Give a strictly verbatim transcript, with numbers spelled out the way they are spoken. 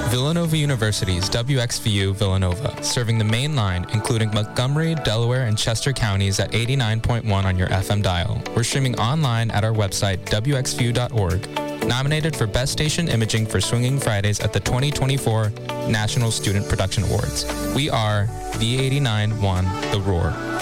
Villanova University's W X V U Villanova, serving the main line, including Montgomery, Delaware, and Chester counties at eighty-nine point one on your F M dial. We're streaming online at our website, W X V U dot org. Nominated for Best Station Imaging for Swinging Fridays at the twenty twenty-four National Student Production Awards. We are V eighty-nine point one The Roar.